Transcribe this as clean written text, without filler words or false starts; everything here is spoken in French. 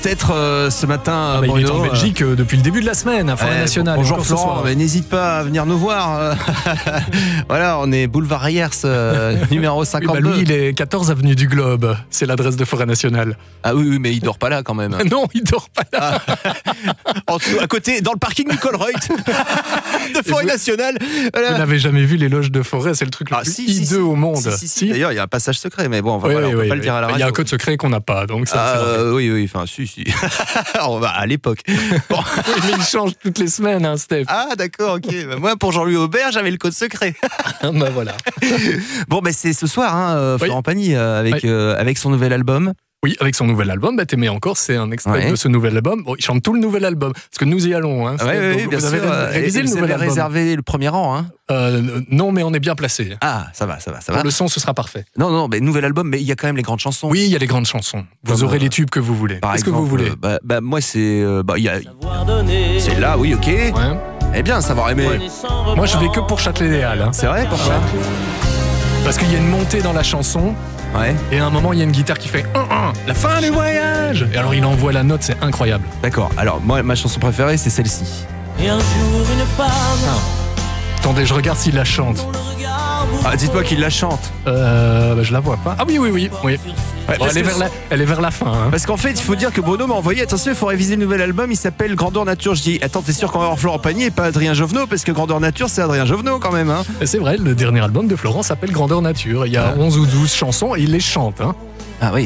Peut-être ce matin, il est Bruno, en Belgique depuis le début de la semaine, à Forêt Nationale. Bonjour encore ce Florent, soir. mais n'hésite pas à venir nous voir. Voilà, on est boulevard Ayers, numéro 52. Lui, il est 14 avenue du Globe. C'est l'adresse de Forêt Nationale. Ah oui, mais il dort pas là quand même. Non, il dort pas là. En dessous, à côté, dans le parking du Colruyt de Forêt Nationale. Voilà. Vous n'avez jamais vu les loges de Forêt, c'est le truc le plus hideux au monde. Si. D'ailleurs, il y a un passage secret, mais bon, on peut pas le dire à la radio. Il y a un code secret qu'on n'a pas, donc ça. Oui, enfin, si. On va à l'époque. Bon. Oui, mais il change toutes les semaines, hein, Steph. Ah, d'accord, ok. Bah, moi, pour Jean-Louis Aubert, j'avais le code secret. Bah voilà. Bon, c'est ce soir, Florent Pagny, avec son nouvel album. Oui, avec son nouvel album, T'aimer encore, c'est un extrait de ce nouvel album. Bon, il chante tout le nouvel album, parce que nous y allons. Hein, oui, bien vous sûr. avez révisé le nouvel album. Réservé le premier rang. Hein. Non, mais on est bien placé. Ah, ça va. Pour le son, ce sera parfait. Non, mais nouvel album, mais il y a quand même les grandes chansons. Oui, il y a les grandes chansons. Vous aurez les tubes que vous voulez. Qu'est-ce que vous voulez? Moi, c'est... c'est là, oui, ok. Ouais. Eh bien, savoir aimer. Moi, je vais que pour Châtelet-Les-Halles. Hein. C'est vrai, pourquoi? Parce qu'il y a une montée dans la chanson. Ouais. Et à un moment, il y a une guitare qui fait la fin du voyage. Et alors, il envoie la note, c'est incroyable. D'accord. Alors, moi, ma chanson préférée, c'est celle-ci. Et un jour, une femme. Attendez, je regarde s'il la chante. Ah, dites-moi qu'il la chante. Je la vois pas. Ah oui. Ouais, elle est vers la fin. Hein. Parce qu'en fait, il faut dire que Bruno m'a envoyé, attention, il faut réviser le nouvel album, il s'appelle Grandeur Nature. Je dis, attends, t'es sûr qu'on va avoir Florent Pagny et pas Adrien Jovenot? Parce que Grandeur Nature, c'est Adrien Jovenot quand même. Hein. C'est vrai, le dernier album de Florent s'appelle Grandeur Nature. Il y a 11 ou 12 chansons et il les chante. Hein. Ah oui.